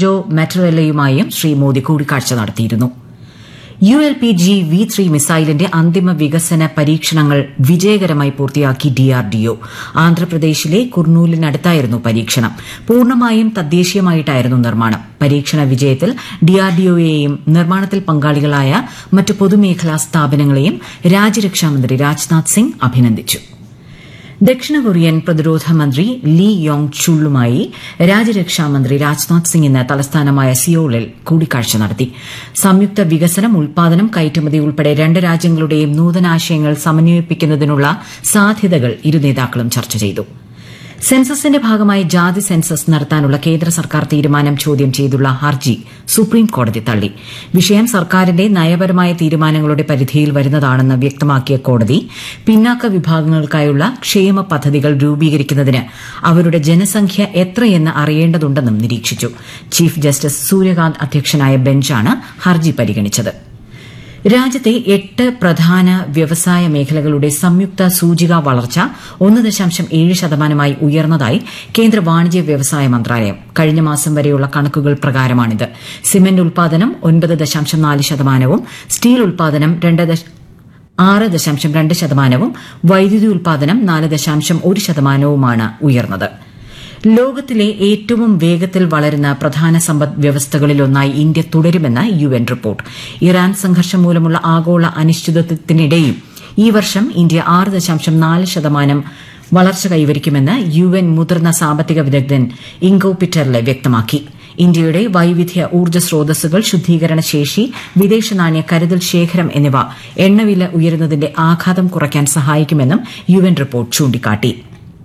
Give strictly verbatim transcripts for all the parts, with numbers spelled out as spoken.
Sergio മാറ്ററെല്ലയുമായും Shri Modi കൂടിക്കാഴ്ച നടത്തിയിരുന്നു. U L P G V three മിസൈലിന്റെ അന്തിമ വികസന പരീക്ഷണങ്ങൾ വിജയകരമായി പൂർത്തിയാക്കി ഡിആർഡിഒ. ആന്ധ്രാപ്രദേശിലെ കുർണൂലിനടുത്തായിരുന്നു പരീക്ഷണം. പൂർണ്ണമായും തദ്ദേശീയമായിട്ടായിരുന്നു നിർമ്മാണം. പരീക്ഷണ വിജയത്തിൽ ഡിആർഡിഒയെയും നിർമ്മാണത്തിൽ പങ്കാളികളായ മറ്റ് പൊതുമേഖലാ സ്ഥാപനങ്ങളെയും രാജ്യരക്ഷാമന്ത്രി രാജ്നാഥ് സിംഗ് അഭിനന്ദിച്ചു. ദക്ഷിണ കൊറിയൻ പ്രതിരോധ മന്ത്രി ലീ യോങ് ചുളുമായി രാജ്യരക്ഷാമന്ത്രി രാജ്നാഥ് സിംഗ് ഇന്ന് തലസ്ഥാനമായ സിയോളിൽ കൂടിക്കാഴ്ച നടത്തി. സംയുക്ത വികസനം, ഉൽപാദനം, കയറ്റുമതി ഉൾപ്പെടെ രണ്ട് രാജ്യങ്ങളുടെയും നൂതനാശയങ്ങൾ സമന്വയിപ്പിക്കുന്നതിനുള്ള സാധ്യതകൾ ഇരു നേതാക്കളും ചർച്ച ചെയ്തു. സെൻസസിന്റെ ഭാഗമായി ജാതി സെൻസസ് നടത്താനുള്ള കേന്ദ്ര സർക്കാർ തീരുമാനം ചോദ്യം ചെയ്തുള്ള ഹർജി സുപ്രീം കോടതി തള്ളി. വിഷയം സർക്കാരിന്റെ നയപരമായ തീരുമാനങ്ങളുടെ പരിധിയിൽ വരുന്നതാണെന്ന് വ്യക്തമാക്കിയ കോടതി പിന്നാക്ക വിഭാഗങ്ങൾക്കായുള്ള ക്ഷേമ പദ്ധതികൾ രൂപീകരിക്കുന്നതിന് അവരുടെ ജനസംഖ്യ എത്രയെന്ന് അറിയേണ്ടതുണ്ടെന്നും നിരീക്ഷിച്ചു. ചീഫ് ജസ്റ്റിസ് സൂര്യകാന്ത് അധ്യക്ഷനായ ബെഞ്ചാണ് ഹർജി പരിഗണിച്ചത്. രാജ്യത്തെ എട്ട് പ്രധാന വ്യവസായ മേഖലകളുടെ സംയുക്ത സൂചിക വളർച്ച ഒന്ന് ദശാംശം ഏഴ് ശതമാനമായി ഉയർന്നതായി കേന്ദ്ര വാണിജ്യ വ്യവസായ മന്ത്രാലയം. കഴിഞ്ഞ മാസം വരെയുള്ള കണക്കുകൾ പ്രകാരമാണിത്. സിമന്റ് ഉൽപാദനം ഒൻപത് ദശാംശം നാല് ശതമാനവും സ്റ്റീൽ ഉൽപാദനം രണ്ട് ആറ് ദശാംശം രണ്ട് ശതമാനവും വൈദ്യുതി ഉൽപാദനം നാല് ദശാംശം ഒരു ശതമാനവുമാണ് ഉയർന്നത്. ലോകത്തിലെ ഏറ്റവും വേഗത്തിൽ വളരുന്ന പ്രധാന സമ്പദ് വ്യവസ്ഥകളിലൊന്നായി ഇന്ത്യ തുടരുമെന്ന് യു എൻ റിപ്പോർട്ട്. ഇറാൻ സംഘർഷം മൂലമുള്ള ആഗോള അനിശ്ചിതത്വത്തിനിടെയും ഈ വർഷം ഇന്ത്യ ആറ് ദശാംശം നാല് ശതമാനം വളർച്ച കൈവരിക്കുമെന്ന് യു എൻ മുതിർന്ന സാമ്പത്തിക വിദഗ്ധൻ ഇംഗോ പിറ്റർലെ വ്യക്തമാക്കി. ഇന്ത്യയുടെ വൈവിധ്യ ഊർജ്ജ സ്രോതസ്സുകൾ, ശുദ്ധീകരണ ശേഷി, വിദേശ നാണ്യ കരുതൽ ശേഖരം എന്നിവ എണ്ണവില ഉയരുന്നതിന്റെ ആഘാതം കുറയ്ക്കാൻ സഹായിക്കുമെന്നും യു എൻ റിപ്പോർട്ട് ചൂണ്ടിക്കാട്ടി.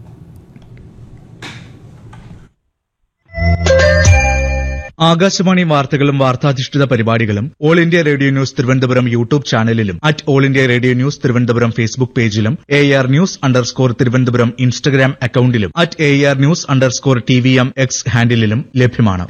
ആകാശവാണി വാർത്തകളും വാർത്താധിഷ്ഠിത പരിപാടികളും all India radio news Thiruvananthapuram YouTube ചാനലിലും at all India radio news Thiruvananthapuram Facebook പേജിലും A R news underscore Thiruvananthapuram Instagram അക്കൌണ്ടിലും at A R news underscore T V M X ഹാൻഡിലും ലഭ്യമാണ്.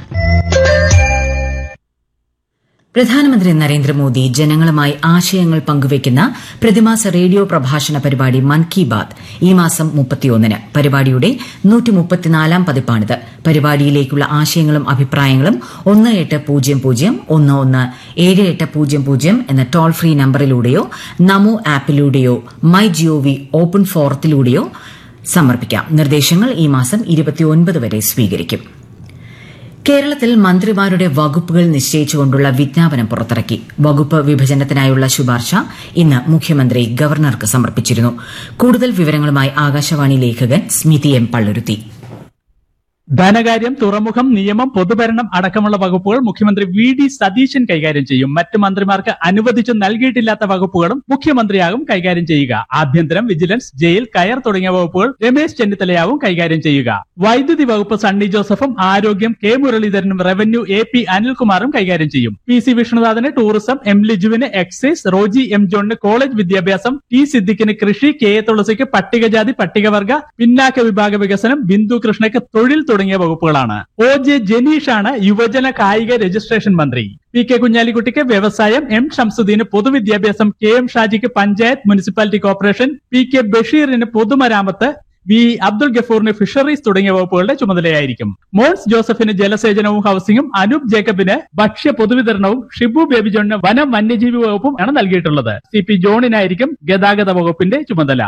പ്രധാനമന്ത്രി നരേന്ദ്രമോദി ജനങ്ങളുമായി ആശയങ്ങൾ പങ്കുവയ്ക്കുന്ന പ്രതിമാസ റേഡിയോ പ്രഭാഷണ പരിപാടി മൻ കി ബാത് ഈ മാസം മുപ്പത്തിയൊന്നിന്. പരിപാടിയുടെ നൂറ്റിമുപ്പത്തിനാലാം പതിപ്പാണിത്. പരിപാടിയിലേക്കുള്ള ആശയങ്ങളും അഭിപ്രായങ്ങളും ഒന്ന് എട്ട് പൂജ്യം പൂജ്യം ഒന്ന് ഒന്ന് ഏഴ് എട്ട് പൂജ്യം പൂജ്യം എന്ന toll free നമ്പറിലൂടെയോ Namo ആപ്പിലൂടെയോ my G O V open ഫോറത്തിലൂടെയോ സമർപ്പിക്കാം. നിർദ്ദേശങ്ങൾ ഈ മാസം ഇരുപത്തിയൊൻപത് വരെ സ്വീകരിക്കും. കേരളത്തിൽ മന്ത്രിമാരുടെ വകുപ്പുകൾ നിശ്ചയിച്ചുകൊണ്ടുള്ള വിജ്ഞാപനം പുറത്തിറക്കി. വകുപ്പ് വിഭജനത്തിനായുള്ള ശുപാർശ ഇന്ന് മുഖ്യമന്ത്രി ഗവർണർക്ക് സമർപ്പിച്ചിരുന്നു. കൂടുതൽ വിവരങ്ങളുമായി ആകാശവാണി ലേഖകൻ സ്മിതി എം പള്ളുരുത്തി. ധനകാര്യം, തുറമുഖം, നിയമം, പൊതുഭരണം അടക്കമുള്ള വകുപ്പുകൾ മുഖ്യമന്ത്രി വി ഡി സതീശൻ കൈകാര്യം ചെയ്യും. മറ്റ് മന്ത്രിമാർക്ക് അനുവദിച്ചു നൽകിയിട്ടില്ലാത്ത വകുപ്പുകളും മുഖ്യമന്ത്രിയാകും കൈകാര്യം ചെയ്യുക. ആഭ്യന്തരം, വിജിലൻസ്, ജയിൽ, കയർ തുടങ്ങിയ വകുപ്പുകൾ രമേശ് ചെന്നിത്തലയാവും കൈകാര്യം ചെയ്യുക. വൈദ്യുതി വകുപ്പ് സണ്ണി ജോസഫും ആരോഗ്യം കെ മുരളീധരനും റവന്യൂ എ പി അനിൽകുമാറും കൈകാര്യം ചെയ്യും. P C വിഷ്ണുനാഥന് tourism, M ലിജുവിന് excise, Roji M ജോണിന് കോളേജ് വിദ്യാഭ്യാസം, ടി സിദ്ദിഖിന് കൃഷി, കെ എ തുളസിക്ക് പട്ടികജാതി പട്ടികവർഗ പിന്നാക്ക വിഭാഗ വികസനം, ബിന്ദു കൃഷ്ണയ്ക്ക് തൊഴിൽ തുടങ്ങിയ വകുപ്പുകളാണ്. ഒ ജെ ജനീഷാണ് യുവജന കായിക രജിസ്ട്രേഷൻ മന്ത്രി. പി കെ കുഞ്ഞാലിക്കുട്ടിക്ക് വ്യവസായം, M Shamsudheen പൊതുവിദ്യാഭ്യാസം, K M ഷാജിക്ക് panchayat municipality corporation, P K ബഷീറിന് പൊതുമരാമത്ത്, വി അബ്ദുൾ ഗഫൂറിന് ഫിഷറീസ് തുടങ്ങിയ വകുപ്പുകളുടെ ചുമതലയായിരിക്കും. മോൻസ് ജോസഫിന് ജലസേചനവും ഹൌസിംഗും, അനൂപ് ജേക്കബിന് ഭക്ഷ്യ പൊതുവിതരണവും, ഷിബു ബേബി ജോണിന് വനം വന്യജീവി വകുപ്പും ആണ് നൽകിയിട്ടുള്ളത്. സി പി ജോണിനായിരിക്കും ഗതാഗത വകുപ്പിന്റെ ചുമതല.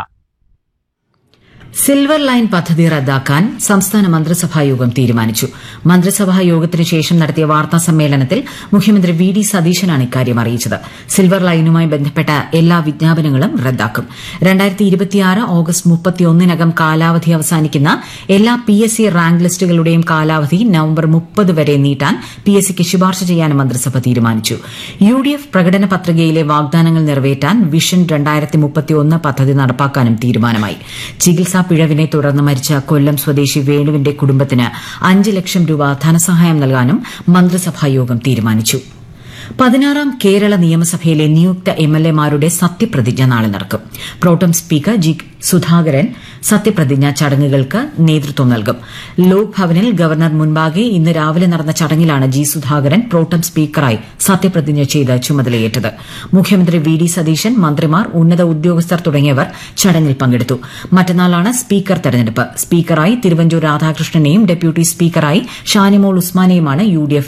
സിൽവർ ലൈൻ പദ്ധതി റദ്ദാക്കാൻ സംസ്ഥാന മന്ത്രിസഭായോഗം തീരുമാനിച്ചു. മന്ത്രിസഭാ യോഗത്തിനു ശേഷം നടത്തിയ വാർത്താ സമ്മേളനത്തിൽ മുഖ്യമന്ത്രി വി ഡി സതീശനാണ് ഇക്കാര്യം അറിയിച്ചത്. സിൽവർ ലൈനുമായി ബന്ധപ്പെട്ട എല്ലാ വിജ്ഞാപനങ്ങളും റദ്ദാക്കും. ഓഗസ്റ്റ് മുപ്പത്തിയൊന്നിനകം കാലാവധി അവസാനിക്കുന്ന എല്ലാ പി എസ് സി റാങ്ക് ലിസ്റ്റുകളുടെയും കാലാവധി നവംബർ മുപ്പത് വരെ നീട്ടാൻ പി എസ് സിക്ക് ശുപാർശ ചെയ്യാനും മന്ത്രിസഭ തീരുമാനിച്ചു. യു ഡി എഫ് പ്രകടന പത്രികയിലെ വാഗ്ദാനങ്ങൾ നിറവേറ്റാൻ വിഷൻ രണ്ടായിരത്തി മുപ്പത്തിയൊന്ന് പദ്ധതി നടപ്പാക്കാനും തീരുമാനമായി. ചികിത്സാ പിഴവിനെ തുടർന്ന് മരിച്ച കൊല്ലം സ്വദേശി വേണുവിന്റെ കുടുംബത്തിന് അഞ്ച് ലക്ഷം രൂപ ധനസഹായം നൽകാനും മന്ത്രിസഭായോഗം തീരുമാനിച്ചു. പതിനാറാം കേരള നിയമസഭയിലെ നിയുക്ത എം എൽ എമാരുടെ സത്യപ്രതിജ്ഞ നാളെ നടക്കും. പ്രോട്ടം സ്പീക്കർ ജി സുധാകരൻ സത്യപ്രതിജ്ഞാ ചടങ്ങുകൾക്ക് നേതൃത്വം നൽകും. ലോക് ഭവനിൽ ഗവർണർ മുൻപാകെ ഇന്ന് രാവിലെ നടന്ന ചടങ്ങിലാണ് ജി സുധാകരൻ പ്രോട്ടം സ്പീക്കറായി സത്യപ്രതിജ്ഞ ചെയ്ത് ചുമതലയേറ്റത്. മുഖ്യമന്ത്രി വി ഡി സതീശൻ, മന്ത്രിമാർ, ഉന്നത ഉദ്യോഗസ്ഥർ തുടങ്ങിയവർ ചടങ്ങിൽ പങ്കെടുത്തു. മറ്റന്നാളാണ് സ്പീക്കർ തെരഞ്ഞെടുപ്പ്. സ്പീക്കറായി Thiruvanchoor രാധാകൃഷ്ണനെയും deputy സ്പീക്കറായി Shanimol ഉസ്മാനെയുമാണ് U D F